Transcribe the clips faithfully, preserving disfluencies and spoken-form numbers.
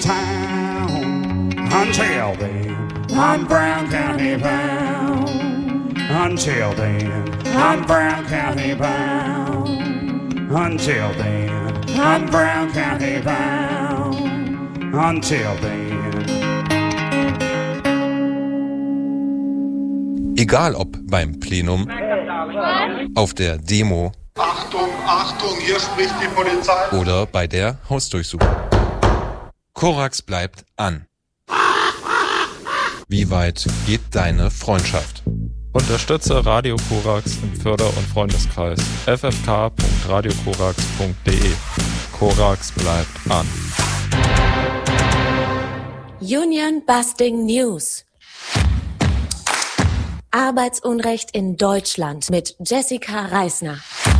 town. Until then, I'm Brown County bound. Until then, I'm Brown County bound. Until then, I'm Brown County bound. Until then. Egal ob beim Plenum, auf der Demo, Achtung, Achtung, hier spricht die Polizei. Oder bei der Hausdurchsuchung. Korax bleibt an. Wie weit geht deine Freundschaft? Unterstütze Radio Korax im Förder- und Freundeskreis. f f k punkt radio korax punkt d e. Korax bleibt an. Union Busting News. Arbeitsunrecht in Deutschland mit Jessica Reisner.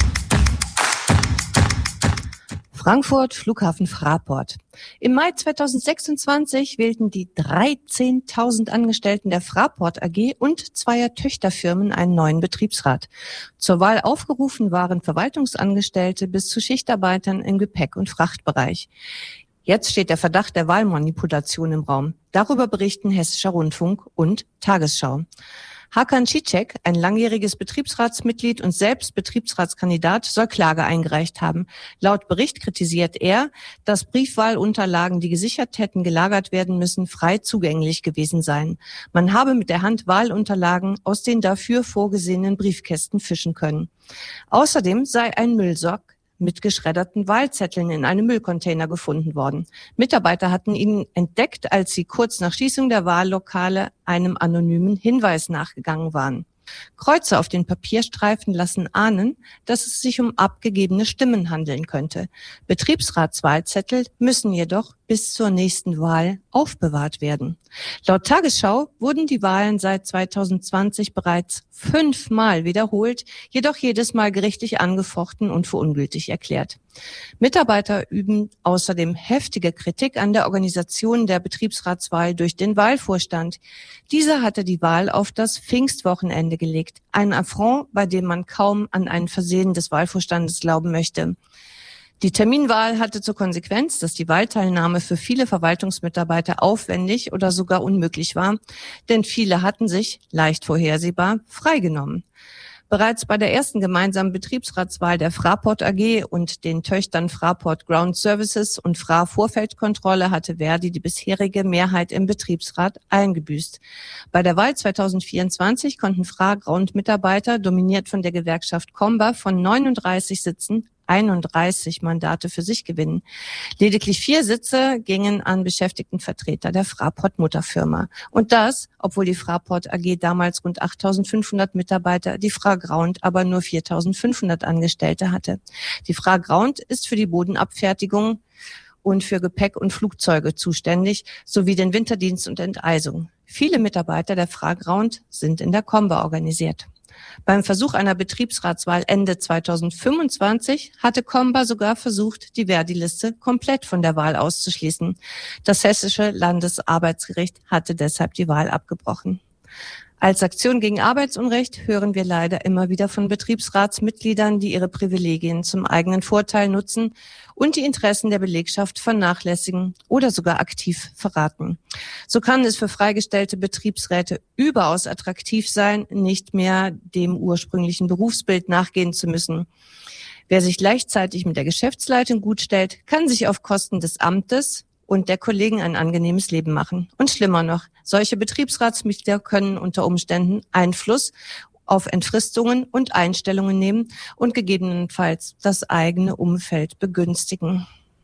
Frankfurt, Flughafen Fraport. Im Mai zweitausendsechsundzwanzig wählten die dreizehntausend Angestellten der Fraport A G und zweier Töchterfirmen einen neuen Betriebsrat. Zur Wahl aufgerufen waren Verwaltungsangestellte bis zu Schichtarbeitern im Gepäck- und Frachtbereich. Jetzt steht der Verdacht der Wahlmanipulation im Raum. Darüber berichten Hessischer Rundfunk und Tagesschau. Hakan Cicek, ein langjähriges Betriebsratsmitglied und selbst Betriebsratskandidat, soll Klage eingereicht haben. Laut Bericht kritisiert er, dass Briefwahlunterlagen, die gesichert hätten gelagert werden müssen, frei zugänglich gewesen seien. Man habe mit der Hand Wahlunterlagen aus den dafür vorgesehenen Briefkästen fischen können. Außerdem sei ein Müllsack mit geschredderten Wahlzetteln in einem Müllcontainer gefunden worden. Mitarbeiter hatten ihn entdeckt, als sie kurz nach Schließung der Wahllokale einem anonymen Hinweis nachgegangen waren. Kreuze auf den Papierstreifen lassen ahnen, dass es sich um abgegebene Stimmen handeln könnte. Betriebsratswahlzettel müssen jedoch bis zur nächsten Wahl aufbewahrt werden. Laut Tagesschau wurden die Wahlen seit zweitausendzwanzig bereits fünfmal wiederholt, jedoch jedes Mal gerichtlich angefochten und für ungültig erklärt. Mitarbeiter üben außerdem heftige Kritik an der Organisation der Betriebsratswahl durch den Wahlvorstand. Dieser hatte die Wahl auf das Pfingstwochenende gelegt. Ein Affront, bei dem man kaum an ein Versehen des Wahlvorstandes glauben möchte. Die Terminwahl hatte zur Konsequenz, dass die Wahlteilnahme für viele Verwaltungsmitarbeiter aufwendig oder sogar unmöglich war, denn viele hatten sich, leicht vorhersehbar, freigenommen. Bereits bei der ersten gemeinsamen Betriebsratswahl der Fraport A G und den Töchtern Fraport Ground Services und Fra Vorfeldkontrolle hatte Verdi die bisherige Mehrheit im Betriebsrat eingebüßt. Bei der Wahl zweitausendvierundzwanzig konnten Fra Ground Mitarbeiter, dominiert von der Gewerkschaft Comba, von neununddreißig Sitzen einunddreißig Mandate für sich gewinnen. Lediglich vier Sitze gingen an Beschäftigtenvertreter der Fraport-Mutterfirma. Und das, obwohl die Fraport A G damals rund achttausendfünfhundert Mitarbeiter, die Fra Ground aber nur viertausendfünfhundert Angestellte hatte. Die Fra Ground ist für die Bodenabfertigung und für Gepäck und Flugzeuge zuständig, sowie den Winterdienst und Enteisung. Viele Mitarbeiter der Fra Ground sind in der Comba organisiert. Beim Versuch einer Betriebsratswahl Ende zweitausendfünfundzwanzig hatte Comba sogar versucht, die Verdi-Liste komplett von der Wahl auszuschließen. Das Hessische Landesarbeitsgericht hatte deshalb die Wahl abgebrochen. Als Aktion gegen Arbeitsunrecht hören wir leider immer wieder von Betriebsratsmitgliedern, die ihre Privilegien zum eigenen Vorteil nutzen und die Interessen der Belegschaft vernachlässigen oder sogar aktiv verraten. So kann es für freigestellte Betriebsräte überaus attraktiv sein, nicht mehr dem ursprünglichen Berufsbild nachgehen zu müssen. Wer sich gleichzeitig mit der Geschäftsleitung gut stellt, kann sich auf Kosten des Amtes und der Kollegen ein angenehmes Leben machen. Und schlimmer noch, solche Betriebsratsmitglieder können unter Umständen Einfluss auf Entfristungen und Einstellungen nehmen und gegebenenfalls das eigene Umfeld begünstigen.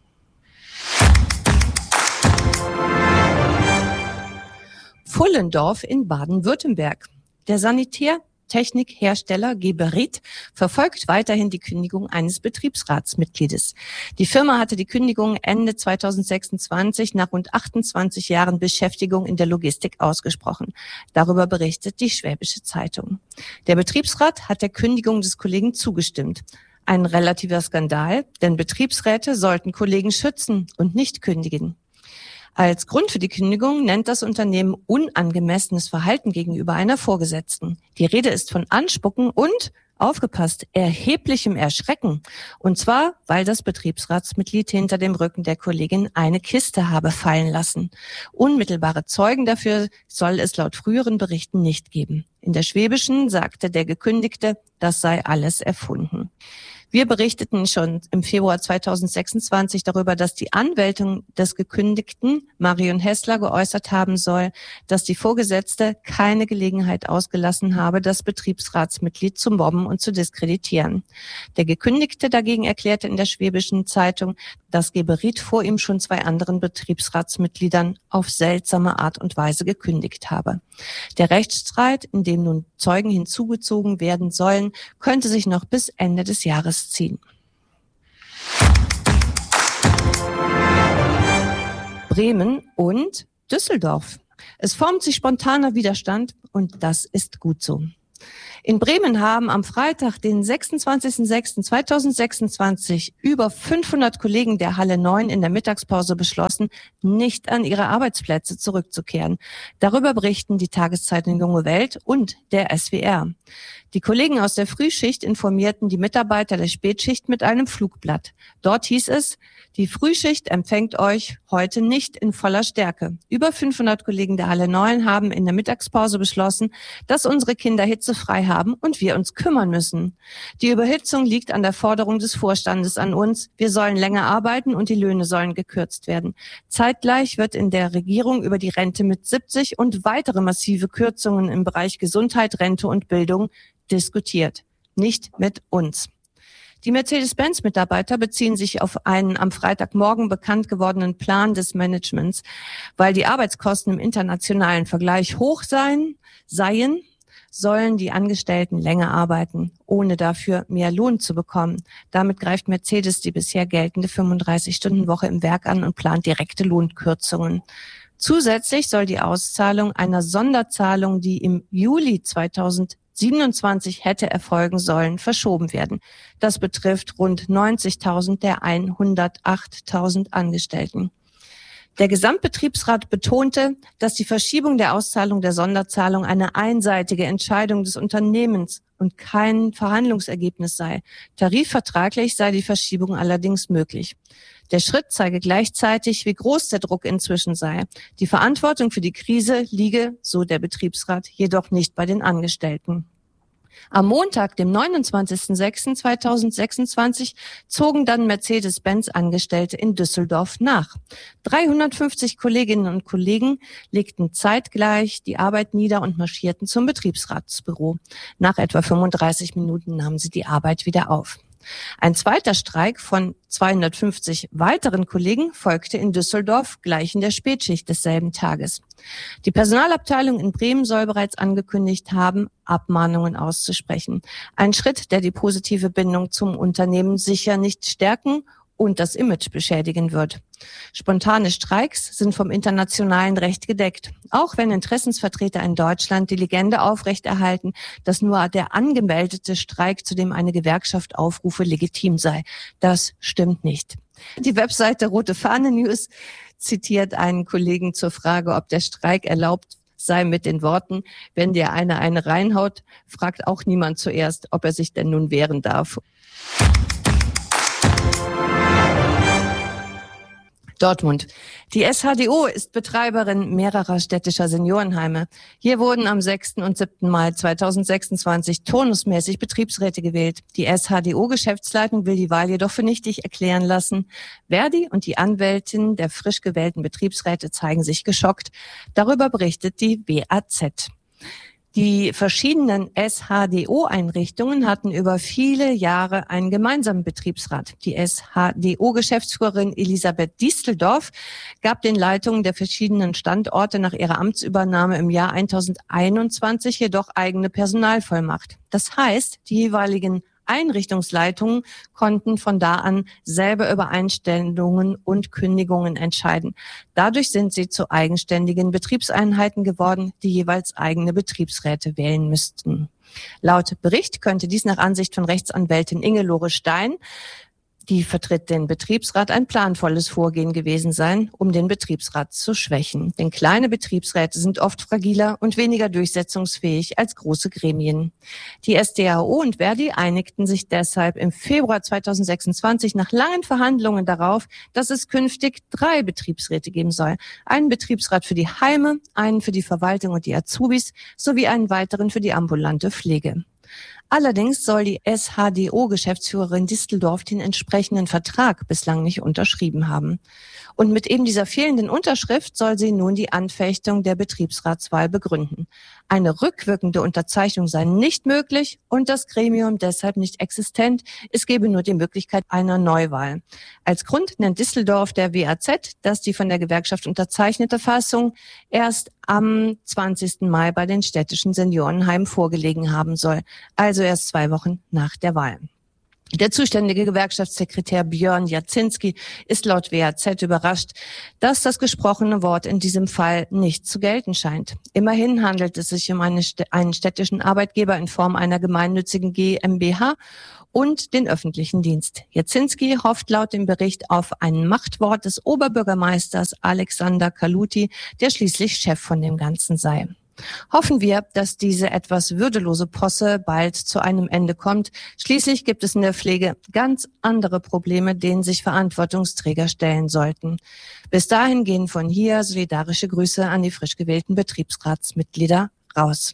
Pfullendorf in Baden-Württemberg. Der Sanitärtechnikhersteller Geberit verfolgt weiterhin die Kündigung eines Betriebsratsmitgliedes. Die Firma hatte die Kündigung Ende zweitausendsechsundzwanzig nach rund achtundzwanzig Jahren Beschäftigung in der Logistik ausgesprochen. Darüber berichtet die Schwäbische Zeitung. Der Betriebsrat hat der Kündigung des Kollegen zugestimmt. Ein relativer Skandal, denn Betriebsräte sollten Kollegen schützen und nicht kündigen. Als Grund für die Kündigung nennt das Unternehmen unangemessenes Verhalten gegenüber einer Vorgesetzten. Die Rede ist von Anspucken und Aufgepasst, erheblichem Erschrecken. Und zwar, weil das Betriebsratsmitglied hinter dem Rücken der Kollegin eine Kiste habe fallen lassen. Unmittelbare Zeugen dafür soll es laut früheren Berichten nicht geben. In der Schwäbischen sagte der Gekündigte, das sei alles erfunden. Wir berichteten schon im Februar zweitausendsechsundzwanzig darüber, dass die Anwältin des Gekündigten, Marion Hessler, geäußert haben soll, dass die Vorgesetzte keine Gelegenheit ausgelassen habe, das Betriebsratsmitglied zu mobben und zu diskreditieren. Der Gekündigte dagegen erklärte in der Schwäbischen Zeitung, dass Geberit vor ihm schon zwei anderen Betriebsratsmitgliedern auf seltsame Art und Weise gekündigt habe. Der Rechtsstreit, in dem nun Zeugen hinzugezogen werden sollen, könnte sich noch bis Ende des Jahres ziehen. Bremen und Düsseldorf. Es formt sich spontaner Widerstand und das ist gut so. In Bremen haben am Freitag, den sechsundzwanzigsten sechsten zweitausendsechsundzwanzig, über fünfhundert Kollegen der Halle neun in der Mittagspause beschlossen, nicht an ihre Arbeitsplätze zurückzukehren. Darüber berichten die Tageszeitung Junge Welt und der S W R. Die Kollegen aus der Frühschicht informierten die Mitarbeiter der Spätschicht mit einem Flugblatt. Dort hieß es, die Frühschicht empfängt euch heute nicht in voller Stärke. Über fünfhundert Kollegen der Halle neun haben in der Mittagspause beschlossen, dass unsere Kinder hitzefrei haben und wir uns kümmern müssen. Die Überhitzung liegt an der Forderung des Vorstandes an uns. Wir sollen länger arbeiten und die Löhne sollen gekürzt werden. Zeitgleich wird in der Regierung über die Rente mit siebzig und weitere massive Kürzungen im Bereich Gesundheit, Rente und Bildung diskutiert. Nicht mit uns. Die Mercedes-Benz-Mitarbeiter beziehen sich auf einen am Freitagmorgen bekannt gewordenen Plan des Managements. Weil die Arbeitskosten im internationalen Vergleich hoch seien, seien, sollen die Angestellten länger arbeiten, ohne dafür mehr Lohn zu bekommen. Damit greift Mercedes die bisher geltende fünfunddreißig-Stunden-Woche im Werk an und plant direkte Lohnkürzungen. Zusätzlich soll die Auszahlung einer Sonderzahlung, die im Juli zweitausendsiebenundzwanzig hätte erfolgen sollen, verschoben werden. Das betrifft rund neunzigtausend der hundertachttausend Angestellten. Der Gesamtbetriebsrat betonte, dass die Verschiebung der Auszahlung der Sonderzahlung eine einseitige Entscheidung des Unternehmens und kein Verhandlungsergebnis sei. Tarifvertraglich sei die Verschiebung allerdings möglich. Der Schritt zeige gleichzeitig, wie groß der Druck inzwischen sei. Die Verantwortung für die Krise liege, so der Betriebsrat, jedoch nicht bei den Angestellten. Am Montag, dem neunundzwanzigsten sechsten zweitausendsechsundzwanzig, zogen dann Mercedes-Benz-Angestellte in Düsseldorf nach. dreihundertfünfzig Kolleginnen und Kollegen legten zeitgleich die Arbeit nieder und marschierten zum Betriebsratsbüro. Nach etwa fünfunddreißig Minuten nahmen sie die Arbeit wieder auf. Ein zweiter Streik von zweihundertfünfzig weiteren Kollegen folgte in Düsseldorf gleich in der Spätschicht desselben Tages. Die Personalabteilung in Bremen soll bereits angekündigt haben, Abmahnungen auszusprechen. Ein Schritt, der die positive Bindung zum Unternehmen sicher nicht stärken und das Image beschädigen wird. Spontane Streiks sind vom internationalen Recht gedeckt, auch wenn Interessensvertreter in Deutschland die Legende aufrechterhalten, dass nur der angemeldete Streik, zu dem eine Gewerkschaft aufrufe, legitim sei. Das stimmt nicht. Die Webseite Rote Fahne News zitiert einen Kollegen zur Frage, ob der Streik erlaubt sei, mit den Worten: Wenn dir einer eine reinhaut, fragt auch niemand zuerst, ob er sich denn nun wehren darf. Dortmund. Die S H D O ist Betreiberin mehrerer städtischer Seniorenheime. Hier wurden am sechsten und siebten Mai zweitausendsechsundzwanzig turnusmäßig Betriebsräte gewählt. Die S H D O-Geschäftsleitung will die Wahl jedoch für nichtig erklären lassen. Verdi und die Anwältin der frisch gewählten Betriebsräte zeigen sich geschockt. Darüber berichtet die W A Z. Die verschiedenen S H D O-Einrichtungen hatten über viele Jahre einen gemeinsamen Betriebsrat. Die S H D O-Geschäftsführerin Elisabeth Diesteldorf gab den Leitungen der verschiedenen Standorte nach ihrer Amtsübernahme im Jahr zweitausendeinundzwanzig jedoch eigene Personalvollmacht. Das heißt, die jeweiligen Einrichtungsleitungen konnten von da an selber über Einstellungen und Kündigungen entscheiden. Dadurch sind sie zu eigenständigen Betriebseinheiten geworden, die jeweils eigene Betriebsräte wählen müssten. Laut Bericht könnte dies nach Ansicht von Rechtsanwältin Inge-Lore Stein die vertritt den Betriebsrat, ein planvolles Vorgehen gewesen sein, um den Betriebsrat zu schwächen. Denn kleine Betriebsräte sind oft fragiler und weniger durchsetzungsfähig als große Gremien. Die S D A O und Verdi einigten sich deshalb im Februar zweitausendsechsundzwanzig nach langen Verhandlungen darauf, dass es künftig drei Betriebsräte geben soll. Einen Betriebsrat für die Heime, einen für die Verwaltung und die Azubis sowie einen weiteren für die ambulante Pflege. Allerdings soll die S H D O-Geschäftsführerin Disteldorf den entsprechenden Vertrag bislang nicht unterschrieben haben. Und mit eben dieser fehlenden Unterschrift soll sie nun die Anfechtung der Betriebsratswahl begründen. Eine rückwirkende Unterzeichnung sei nicht möglich und das Gremium deshalb nicht existent. Es gebe nur die Möglichkeit einer Neuwahl. Als Grund nennt Disteldorf der W A Z, dass die von der Gewerkschaft unterzeichnete Fassung erst am zwanzigsten Mai bei den städtischen Seniorenheimen vorgelegen haben soll, also erst zwei Wochen nach der Wahl. Der zuständige Gewerkschaftssekretär Björn Jacinski ist laut W A Z überrascht, dass das gesprochene Wort in diesem Fall nicht zu gelten scheint. Immerhin handelt es sich um eine, einen städtischen Arbeitgeber in Form einer gemeinnützigen GmbH und den öffentlichen Dienst. Jacinski hofft laut dem Bericht auf ein Machtwort des Oberbürgermeisters Alexander Kaluti, der schließlich Chef von dem Ganzen sei. Hoffen wir, dass diese etwas würdelose Posse bald zu einem Ende kommt. Schließlich gibt es in der Pflege ganz andere Probleme, denen sich Verantwortungsträger stellen sollten. Bis dahin gehen von hier solidarische Grüße an die frisch gewählten Betriebsratsmitglieder raus.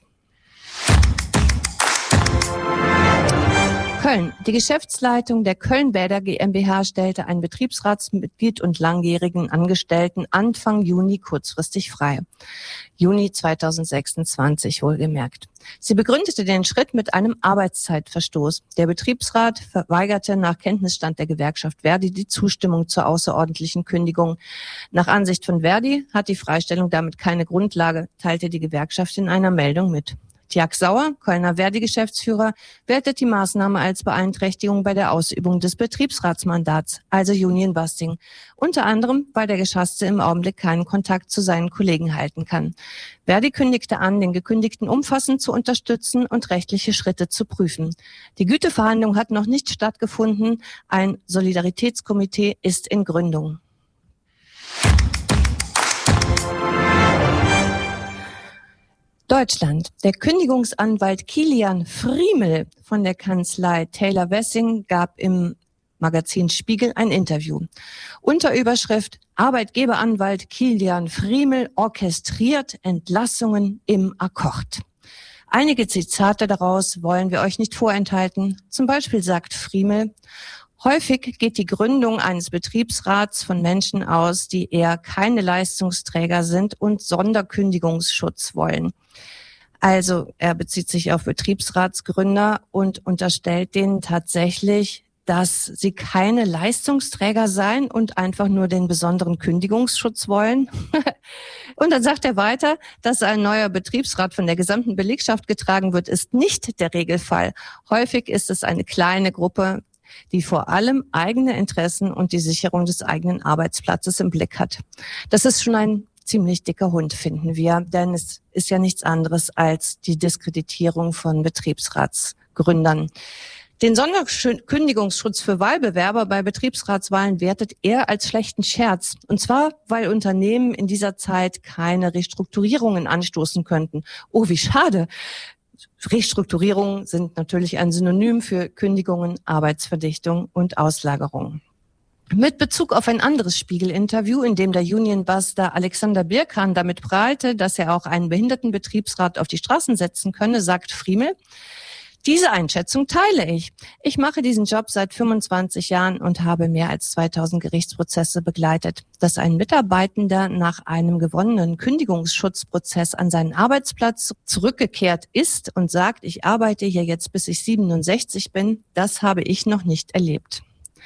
Köln. Die Geschäftsleitung der Köln-Bäder GmbH stellte einen Betriebsratsmitglied und langjährigen Angestellten Anfang Juni kurzfristig frei. Juni zweitausendsechsundzwanzig wohlgemerkt. Sie begründete den Schritt mit einem Arbeitszeitverstoß. Der Betriebsrat verweigerte nach Kenntnisstand der Gewerkschaft Verdi die Zustimmung zur außerordentlichen Kündigung. Nach Ansicht von Verdi hat die Freistellung damit keine Grundlage, teilte die Gewerkschaft in einer Meldung mit. Tjag Sauer, Kölner Verdi-Geschäftsführer, wertet die Maßnahme als Beeinträchtigung bei der Ausübung des Betriebsratsmandats, also Union-Busting. Unter anderem, weil der Geschasste im Augenblick keinen Kontakt zu seinen Kollegen halten kann. Verdi kündigte an, den Gekündigten umfassend zu unterstützen und rechtliche Schritte zu prüfen. Die Güteverhandlung hat noch nicht stattgefunden. Ein Solidaritätskomitee ist in Gründung. Deutschland. Der Kündigungsanwalt Kilian Friemel von der Kanzlei Taylor Wessing gab im Magazin Spiegel ein Interview. Unter Überschrift Arbeitgeberanwalt Kilian Friemel orchestriert Entlassungen im Akkord. Einige Zitate daraus wollen wir euch nicht vorenthalten. Zum Beispiel sagt Friemel: Häufig geht die Gründung eines Betriebsrats von Menschen aus, die eher keine Leistungsträger sind und Sonderkündigungsschutz wollen. Also er bezieht sich auf Betriebsratsgründer und unterstellt denen tatsächlich, dass sie keine Leistungsträger seien und einfach nur den besonderen Kündigungsschutz wollen. Und dann sagt er weiter, dass ein neuer Betriebsrat von der gesamten Belegschaft getragen wird, ist nicht der Regelfall. Häufig ist es eine kleine Gruppe, die vor allem eigene Interessen und die Sicherung des eigenen Arbeitsplatzes im Blick hat. Das ist schon ein ziemlich dicker Hund, finden wir, denn es ist ja nichts anderes als die Diskreditierung von Betriebsratsgründern. Den Sonderkündigungsschutz für Wahlbewerber bei Betriebsratswahlen wertet er als schlechten Scherz. Und zwar, weil Unternehmen in dieser Zeit keine Restrukturierungen anstoßen könnten. Oh, wie schade. Restrukturierungen sind natürlich ein Synonym für Kündigungen, Arbeitsverdichtung und Auslagerung. Mit Bezug auf ein anderes Spiegel-Interview, in dem der Union-Buster Alexander Birkan damit prahlte, dass er auch einen Behindertenbetriebsrat auf die Straßen setzen könne, sagt Friemel: Diese Einschätzung teile ich. Ich mache diesen Job seit fünfundzwanzig Jahren und habe mehr als zweitausend Gerichtsprozesse begleitet. Dass ein Mitarbeitender nach einem gewonnenen Kündigungsschutzprozess an seinen Arbeitsplatz zurückgekehrt ist und sagt, ich arbeite hier jetzt bis ich siebenundsechzig bin, das habe ich noch nicht erlebt.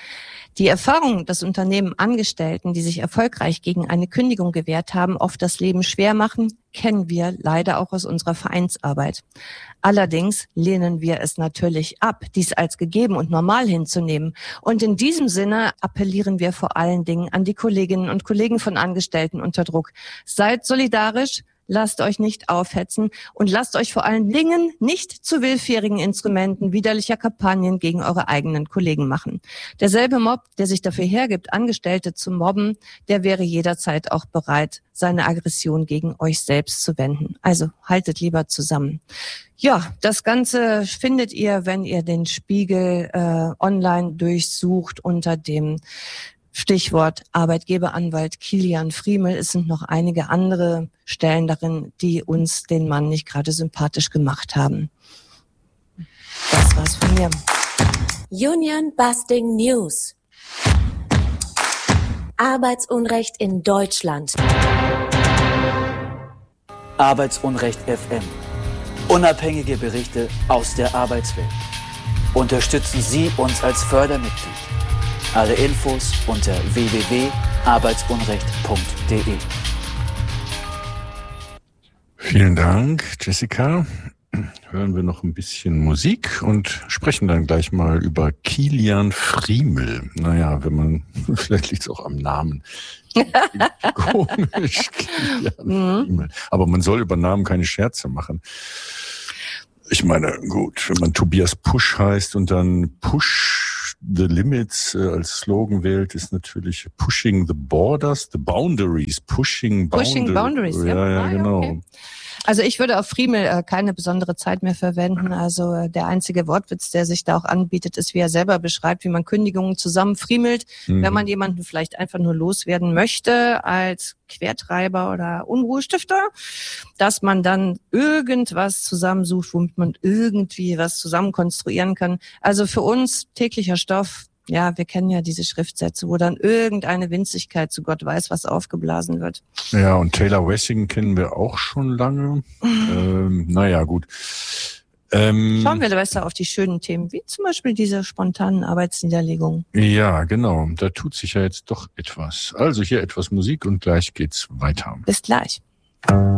Die Erfahrung, dass Unternehmen Angestellten, die sich erfolgreich gegen eine Kündigung gewehrt haben, oft das Leben schwer machen, kennen wir leider auch aus unserer Vereinsarbeit. Allerdings lehnen wir es natürlich ab, dies als gegeben und normal hinzunehmen. Und in diesem Sinne appellieren wir vor allen Dingen an die Kolleginnen und Kollegen von Angestellten unter Druck. Seid solidarisch, lasst euch nicht aufhetzen und lasst euch vor allen Dingen nicht zu willfährigen Instrumenten widerlicher Kampagnen gegen eure eigenen Kollegen machen. Derselbe Mob, der sich dafür hergibt, Angestellte zu mobben, der wäre jederzeit auch bereit, seine Aggression gegen euch selbst zu wenden. Also haltet lieber zusammen. Ja, das Ganze findet ihr, wenn ihr den Spiegel äh, online durchsucht unter dem Stichwort Arbeitgeberanwalt Kilian Friemel. Es sind noch einige andere Stellen darin, die uns den Mann nicht gerade sympathisch gemacht haben. Das war's von mir. Union Busting News. Arbeitsunrecht in Deutschland. Arbeitsunrecht F M. Unabhängige Berichte aus der Arbeitswelt. Unterstützen Sie uns als Fördermitglied. Alle Infos unter w w w punkt arbeitsunrecht punkt d e. Vielen Dank, Jessica. Hören wir noch ein bisschen Musik und sprechen dann gleich mal über Kilian Friemel. Naja, wenn man, vielleicht liegt es auch am Namen. Komisch, Kilian Friemel. Aber man soll über Namen keine Scherze machen. Ich meine, gut, wenn man Tobias Pusch heißt und dann Push the Limits äh, als Slogan wählt, ist natürlich Pushing the Borders, the Boundaries, Pushing Boundaries. Pushing Boundaries, ja, ja, ja, ah, genau. Okay. Also ich würde auf Friemel äh, keine besondere Zeit mehr verwenden. Also äh, der einzige Wortwitz, der sich da auch anbietet, ist, wie er selber beschreibt, wie man Kündigungen zusammenfriemelt, mhm. wenn man jemanden vielleicht einfach nur loswerden möchte als Quertreiber oder Unruhestifter, dass man dann irgendwas zusammensucht, womit man irgendwie was zusammen konstruieren kann. Also für uns täglicher Stoff. Ja, wir kennen ja diese Schriftsätze, wo dann irgendeine Winzigkeit, zu Gott weiß, was aufgeblasen wird. Ja, und Taylor Wessing kennen wir auch schon lange. ähm, naja, gut. Ähm, Schauen wir besser auf die schönen Themen, wie zum Beispiel diese spontanen Arbeitsniederlegungen. Ja, genau. Da tut sich ja jetzt doch etwas. Also hier etwas Musik und gleich geht's weiter. Bis gleich.